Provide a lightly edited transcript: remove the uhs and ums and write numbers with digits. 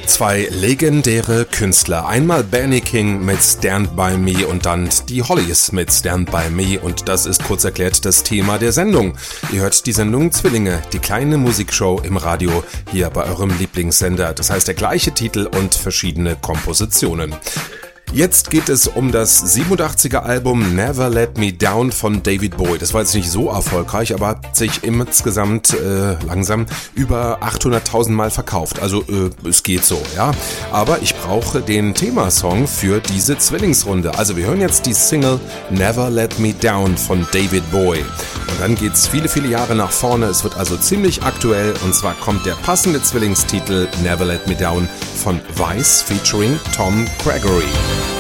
Zwei legendäre Künstler. Einmal Benny King mit Stand By Me und dann die Hollies mit Stand By Me. Und das ist kurz erklärt das Thema der Sendung. Ihr hört die Sendung Zwillinge, die kleine Musikshow im Radio, hier bei eurem Lieblingssender. Das heißt der gleiche Titel und verschiedene Kompositionen. Jetzt geht es um das 87er Album Never Let Me Down von David Bowie. Das war jetzt nicht so erfolgreich, aber hat sich insgesamt langsam über 800.000 Mal verkauft. Also es geht so, ja. Aber ich brauche den Themasong für diese Zwillingsrunde. Also wir hören jetzt die Single Never Let Me Down von David Bowie. Und dann geht's viele, viele Jahre nach vorne. Es wird also ziemlich aktuell. Und zwar kommt der passende Zwillingstitel Never Let Me Down von Vice featuring Tom Gregory.